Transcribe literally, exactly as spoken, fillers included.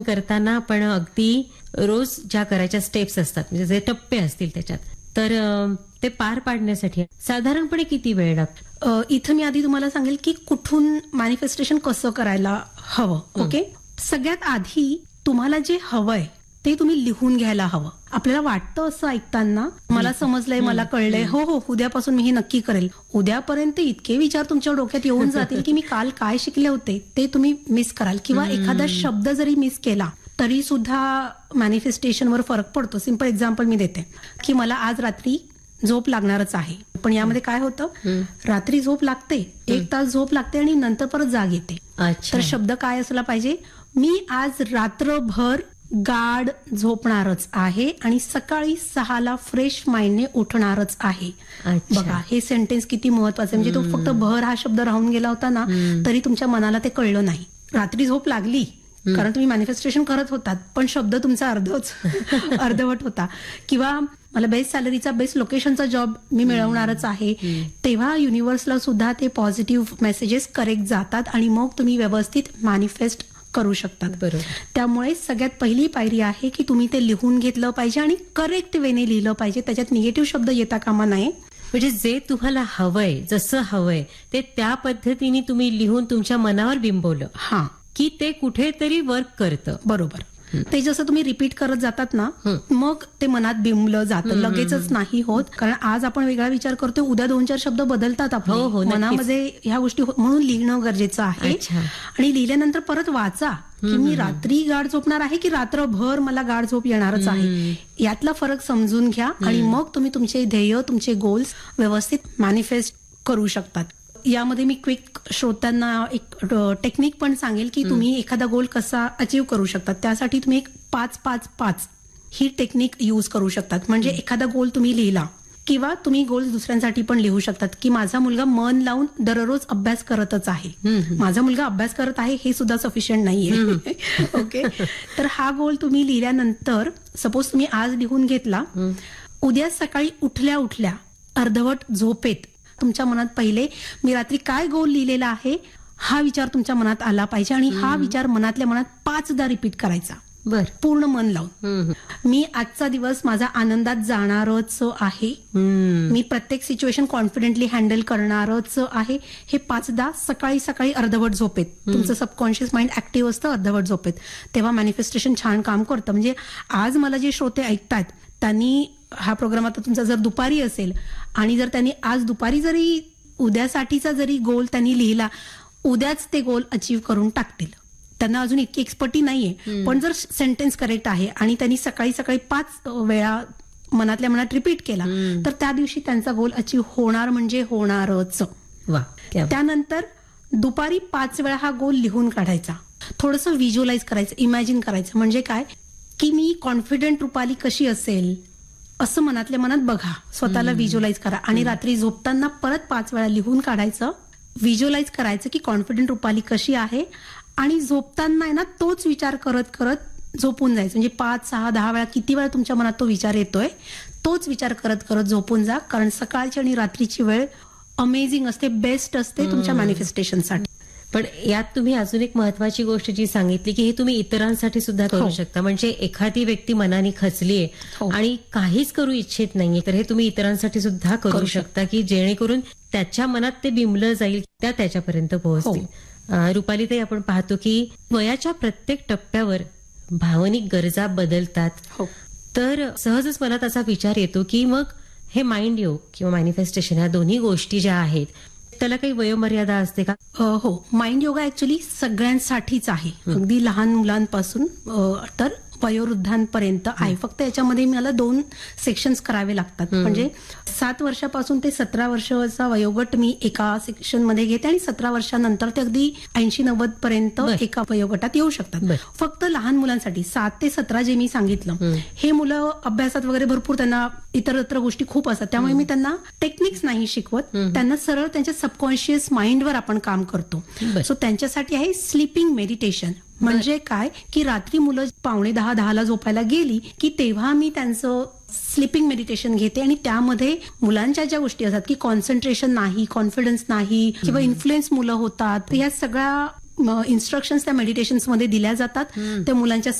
करताना आपण अगदी रोज ज्या करायच्या स्टेप्स असतात म्हणजे जे टप्पे असतील त्याच्यात, तर अ, ते पार पाडण्यासाठी साधारणपणे किती वेळ लागतो? अ, इथं मी आधी तुम्हाला सांगेल की कुठून मॅनिफेस्टेशन कसं करायला हवं. ओके, सगळ्यात आधी तुम्हाला जे हवंय ते तुम्ही लिहून घ्यायला हवं. आपल्याला वाटतं असं ऐकताना, मला समजलंय, मला कळलंय, हो हो उद्यापासून मी हे नक्की करेल. उद्यापर्यंत इतके विचार तुमच्या डोक्यात येऊन जातील की मी काल काय शिकले होते ते तुम्ही मिस कराल, किंवा एखादा शब्द जरी मिस केला तरी सुद्धा मॅनिफेस्टेशनवर फरक पडतो. सिंपल एक्झाम्पल मी देते की मला आज रात्री झोप लागणारच आहे, पण यामध्ये काय होतं, रात्री झोप लागते, एक तास झोप लागते आणि नंतर परत जाग येते. तर शब्द काय असला पाहिजे, मी आज रात्रभर गाढ झोपणारच आहे आणि सकाळी सहाला फ्रेश माइंडने उठणारच आहे. बघा हे सेंटेन्स किती महत्वाचं आहे. म्हणजे तो फक्त भर हा शब्द राहून गेला होता ना तरी तुमच्या मनाला ते कळलं नाही. रात्री झोप लागली कारण तुम्ही मॅनिफेस्टेशन करत होतात, पण शब्द तुमचा अर्धच अर्धवट होता. किंवा मला बेस्ट सॅलरीचा, बेस्ट लोकेशनचा जॉब मी मिळवणारच आहे, तेव्हा युनिव्हर्सला सुद्धा ते पॉझिटिव्ह मेसेजेस करेक्ट जातात आणि मग तुम्ही व्यवस्थित मॅनिफेस्ट करू शकतात. बरोबर. त्यामुळे सगळ्यात पहिली पायरी आहे की तुम्ही ते लिहून घेतलं पाहिजे आणि करेक्ट वेने लिहिलं पाहिजे. त्याच्यात निगेटिव्ह शब्द येता कामा नये. म्हणजे जे तुम्हाला हवंय, जसं हवंय ते त्या पद्धतीने तुम्ही लिहून तुमच्या मनावर बिंबवलं हा की ते कुठेतरी वर्क करतं. बरोबर. ते जसं तुम्ही रिपीट करत जातात ना मग ते मनात बिंबलं जातं, लगेचच नाही होत. कारण आज आपण वेगळा विचार करतोय, उद्या दोन चार शब्द बदलतात आपले हो, हो, नक्कीच. मनामध्ये ह्या गोष्टी हो- म्हणून लिहिणं गरजेचं आहे. अच्छा. आणि लिहिल्यानंतर परत वाचा की मी रात्री गाढ झोपणार आहे की रात्रभर मला गाढ झोप येणारच आहे. यातला फरक समजून घ्या आणि मग तुम्ही तुमचे ध्येय, तुमचे गोल्स व्यवस्थित मॅनिफेस्ट करू शकतात. यामध्ये मी क्विक श्रोत्यांना एक टेक्निक पण सांगेल की तुम्ही एखादा गोल कसा अचीव्ह करू शकतात. त्यासाठी तुम्ही एक पाच पाच पाच ही टेक्निक यूज करू शकतात. म्हणजे एखादा गोल तुम्ही लिहिला किंवा तुम्ही गोल दुसऱ्यांसाठी पण लिहू शकतात की माझा मुलगा मन लावून दररोज अभ्यास करतच आहे. माझा मुलगा अभ्यास करत आहे हे सुद्धा सफिशियंट नाहीये. ओके, तर हा गोल तुम्ही लिहिल्यानंतर सपोज तुम्ही आज लिहून घेतला, उद्या सकाळी उठल्या उठल्या अर्धवट झोपेत तुमच्या मनात पहिले मी रात्री काय गोल लिहिलेला आहे हा विचार तुमच्या मनात आला पाहिजे आणि हा विचार मनातल्या मनात पाचदा रिपीट करायचा. बर. पूर्ण मन लावून. मी आजचा दिवस माझा आनंदात जाणारच आहे, मी प्रत्येक सिच्युएशन कॉन्फिडेंटली हँडल करणारच आहे. हे पाचदा सकाळी सकाळी अर्धवट झोपेत. तुमचं सबकॉन्शियस माइंड ऍक्टिव्ह असतं अर्धवट झोपेत, तेव्हा मॅनिफेस्टेशन छान काम करतं. म्हणजे आज मला जे श्रोते ऐकतायत त्यांनी हा प्रोग्राम आता तुमचा जर दुपारी असेल आणि जर त्यांनी आज दुपारी जरी उद्यासाठीचा जरी गोल त्यांनी लिहिला, उद्याच ते गोल अचीव्ह करून टाकतील. त्यांना अजून इतकी एक्सपर्टी नाहीये, पण जर सेंटेन्स करेक्ट आहे आणि त्यांनी सकाळी सकाळी पाच वेळा मनातल्या मनात रिपीट केला तर त्या दिवशी त्यांचा गोल अचीव्ह होणार म्हणजे होणारच. वा. त्यानंतर दुपारी पाच वेळा हा गोल लिहून काढायचा, थोडंसं व्हिज्युअलाइज करायचं, इमॅजिन करायचं. म्हणजे काय की मी कॉन्फिडंट रुपाली कशी असेल असं मनातल्या मनात बघा, स्वतःला व्हिज्युअलाइज करा आणि रात्री झोपताना परत पाच वेळा लिहून काढायचं, व्हिज्युअलाइज करायचं की कॉन्फिडंट रुपाली कशी आहे आणि झोपताना आहे ना तोच विचार करत करत झोपून जायचं. म्हणजे पाच सहा दहा वेळा किती वेळा तुमच्या मनात तो विचार येतोय तोच विचार करत करत झोपून जा. कारण सकाळची आणि रात्रीची वेळ अमेझिंग असते, बेस्ट असते तुमच्या मॅनिफेस्टेशनसाठी. पण यात तुम्ही अजून एक महत्वाची गोष्ट जी सांगितली की हे तुम्ही इतरांसाठी सुद्धा करू शकता. म्हणजे एखादी व्यक्ती मनाने खचलीये आणि काहीच करू इच्छित नाहीये तर हे तुम्ही इतरांसाठी सुद्धा करू शकता की जेणेकरून त्याच्या मनात ते बिंबलं जाईल, त्या त्याच्यापर्यंत पोहोचतील. रुपालीताई, आपण पाहतो की वयाच्या प्रत्येक टप्प्यावर भावनिक गरजा बदलतात. तर सहजच मनात असा विचार येतो की मग हे माइंड योग किंवा मॅनिफेस्टेशन ह्या दोन्ही गोष्टी ज्या आहेत त्याला काही वयोमर्यादा असते का? हो, माइंड योगा ऍक्च्युली सगळ्यांसाठीच आहे, अगदी लहान मुलांपासून तर वयोवृद्धांपर्यंत आहे. फक्त याच्यामध्ये मला दोन सेक्शन्स करावे लागतात. म्हणजे सात वर्षापासून ते सतरा वर्षाचा वयोगट मी एका सेक्शन मध्ये घेते आणि सतरा वर्षानंतर ते अगदी ऐंशी नव्वद पर्यंत एका वयोगटात येऊ शकतात. फक्त लहान मुलांसाठी सात ते सतरा जे मी सांगितलं, हे मुलं अभ्यासात वगैरे भरपूर त्यांना इतरत्र गोष्टी खूप असतात, त्यामुळे मी त्यांना टेक्निक्स नाही शिकवत, त्यांना सरळ त्यांच्या सबकॉन्शियस माइंडवर आपण काम करतो. सो त्यांच्यासाठी आहे स्लीपिंग मेडिटेशन. म्हणजे काय की रात्री मुलं पावणे दहा दहाला झोपायला गेली की तेव्हा मी त्यांचं स्लीपिंग मेडिटेशन घेते आणि त्यामध्ये मुलांच्या ज्या गोष्टी असतात की कॉन्सन्ट्रेशन नाही, कॉन्फिडन्स नाही किंवा इन्फ्लुएन्स मुलं होतात, या सगळ्या इन्स्ट्रक्शन्स त्या मेडिटेशन्स मध्ये दिल्या जातात. त्या मुलांच्या